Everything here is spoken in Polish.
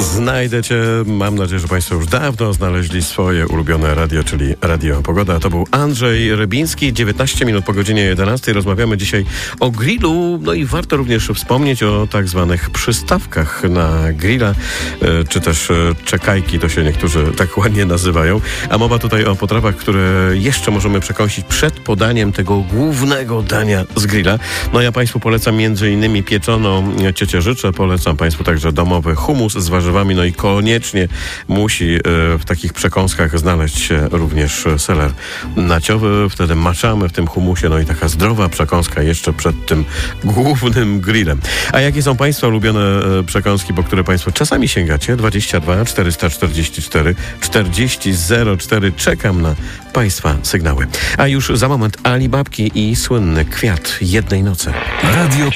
Znajdę cię. Mam nadzieję, że Państwo już dawno znaleźli swoje ulubione radio, czyli Radio Pogoda. To był Andrzej Rybiński. 19 minut po godzinie 11. Rozmawiamy dzisiaj o grillu. No i warto również wspomnieć o tak zwanych przystawkach na grilla, czy też czekajki, to się niektórzy tak ładnie nazywają. A mowa tutaj o potrawach, które jeszcze możemy przekąsić przed podaniem tego głównego dania z grilla. No ja Państwu polecam m.in. pieczoną ciecierzyczę, polecam Państwu także domowy hummus z warzywami, no i koniecznie musi w takich przekąskach znaleźć się również seler naciowy. Wtedy maczamy w tym hummusie, no i taka zdrowa przekąska jeszcze przed tym głównym grillem. A jakie są Państwa ulubione przekąski, po które Państwo czasami sięgacie? 22 444 4004. Czekam na Państwa sygnały. A już za moment Alibabki i słynny kwiat jednej nocy. Radio